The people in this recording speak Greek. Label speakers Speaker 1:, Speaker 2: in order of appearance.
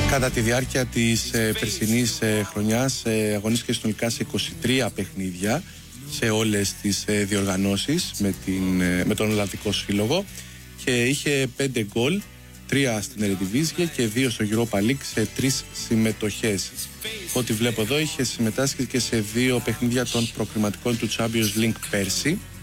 Speaker 1: Κατά τη διάρκεια της περσινής χρονιάς αγωνίστηκε συνολικά σε 23 παιχνίδια σε όλες τις διοργανώσεις με τον Ολλανδικό Σύλλογο και είχε 5 γκολ, 3 στην Eredivisie και 2 στο Europa League σε 3 συμμετοχές. Ό,τι βλέπω εδώ, είχε συμμετάσχει και σε 2 παιχνίδια των προκριματικών του Champions League πέρσι.